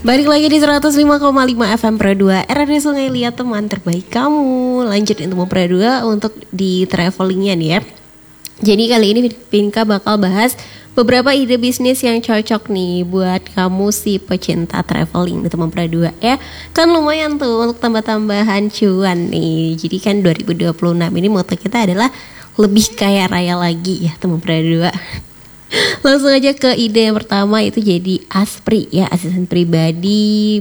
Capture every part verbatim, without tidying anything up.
Balik lagi di seratus lima koma lima F M Pro dua R R Sungai Liat, teman terbaik kamu. Lanjut untuk Pro dua untuk di travelingnya nih ya. Jadi kali ini Pinka bakal bahas beberapa ide bisnis yang cocok nih buat kamu si pecinta traveling di teman Pro dua ya. Kan lumayan tuh untuk tambah-tambahan cuan nih. Jadi kan dua ribu dua puluh enam ini moto kita adalah lebih kaya raya lagi ya teman Pro dua. Langsung aja ke ide yang pertama, itu jadi Aspri ya, asisten pribadi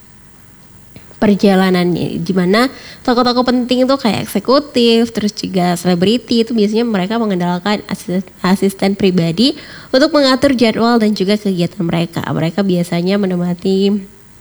perjalanannya, dimana toko-toko penting itu kayak eksekutif, terus juga selebriti itu biasanya mereka mengandalkan asisten, asisten pribadi untuk mengatur jadwal dan juga kegiatan mereka. Mereka biasanya menemani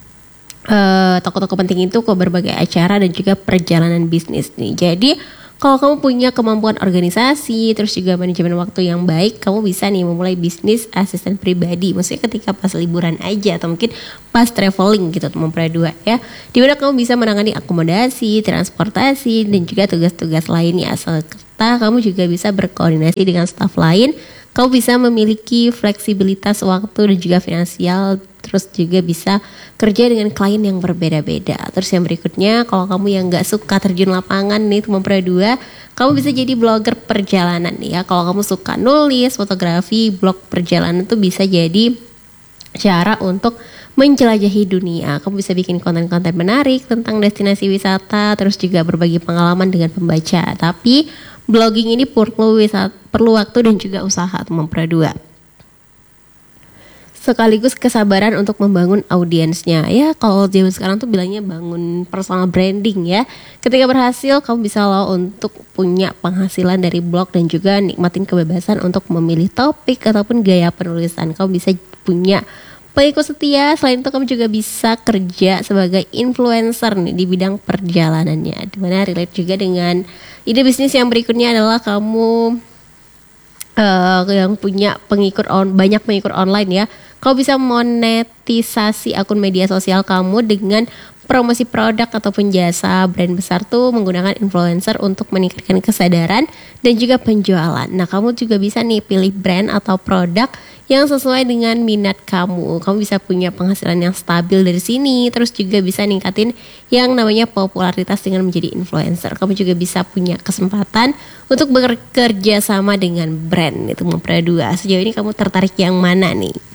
uh, toko-toko penting itu ke berbagai acara dan juga perjalanan bisnis nih. Jadi kalau kamu punya kemampuan organisasi, terus juga manajemen waktu yang baik, kamu bisa nih memulai bisnis asisten pribadi. Maksudnya ketika pas liburan aja atau mungkin pas traveling gitu teman Pro dua ya. Dimana kamu bisa menangani akomodasi, transportasi, dan juga tugas-tugas lainnya. Serta kamu juga bisa berkoordinasi dengan staf lain. Kamu bisa memiliki fleksibilitas waktu dan juga finansial. Terus juga bisa kerja dengan klien yang berbeda-beda. Terus yang berikutnya, kalau kamu yang gak suka terjun lapangan nih teman Pro dua, kamu bisa jadi blogger perjalanan nih ya. Kalau kamu suka nulis, fotografi, blog perjalanan tuh bisa jadi cara untuk menjelajahi dunia. Kamu bisa bikin konten-konten menarik tentang destinasi wisata, terus juga berbagi pengalaman dengan pembaca. Tapi blogging ini perlu wisata, perlu waktu dan juga usaha teman Pro dua. Sekaligus kesabaran untuk membangun audiensnya ya. Kalau zaman sekarang tuh bilangnya bangun personal branding ya. Ketika berhasil, kamu bisa loh untuk punya penghasilan dari blog dan juga nikmatin kebebasan untuk memilih topik ataupun gaya penulisan. Kamu bisa punya pengikut setia. Selain itu kamu juga bisa kerja sebagai influencer nih di bidang perjalanannya, dimana relate juga dengan ide bisnis yang berikutnya adalah kamu uh, yang punya pengikut on, banyak pengikut online ya. Kau bisa monetisasi akun media sosial kamu dengan promosi produk ataupun jasa. Brand besar tuh menggunakan influencer untuk meningkatkan kesadaran dan juga penjualan. Nah, kamu juga bisa nih pilih brand atau produk yang sesuai dengan minat kamu. Kamu bisa punya penghasilan yang stabil dari sini. Terus juga bisa ningkatin yang namanya popularitas dengan menjadi influencer. Kamu juga bisa punya kesempatan untuk bekerja sama dengan brand itu Pro dua. Sejauh ini kamu tertarik yang mana nih?